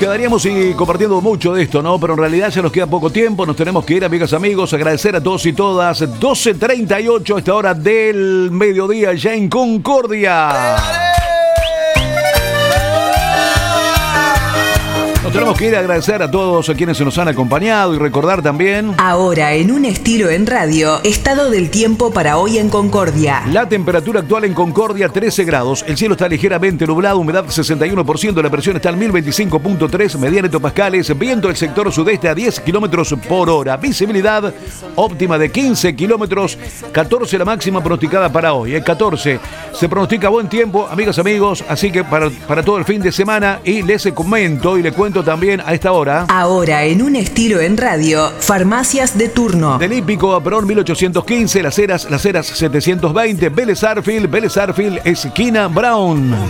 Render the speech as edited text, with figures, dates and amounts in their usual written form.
Quedaríamos y compartiendo mucho de esto, ¿no? Pero en realidad ya nos queda poco tiempo, nos tenemos que ir, amigas, amigos, agradecer a todos y todas. 12:38 a esta hora del mediodía ya en Concordia. Nos tenemos que ir a agradecer a todos a quienes se nos han acompañado y recordar también. Ahora en Un Estilo en Radio, estado del tiempo para hoy en Concordia. La temperatura actual en Concordia 13 grados, el cielo está ligeramente nublado, humedad 61%, la presión está en 1025.3 mediana hectopascales, viento del sector sudeste a 10 kilómetros por hora, visibilidad óptima de 15 kilómetros, 14 la máxima pronosticada para hoy, 14. Se pronostica buen tiempo, amigas, amigos, así que para todo el fin de semana, y les comento y les cuento también a esta hora. Ahora en Un Estilo en Radio, farmacias de turno. Del Hípico a Perón 1815, Las Heras 720, Vélez Arfield, esquina Brown.